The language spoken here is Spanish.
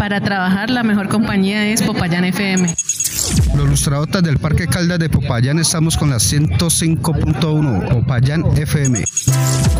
Para trabajar la mejor compañía es Popayán FM. Los lustradotas del Parque Caldas de Popayán estamos con la 105.1 Popayán FM.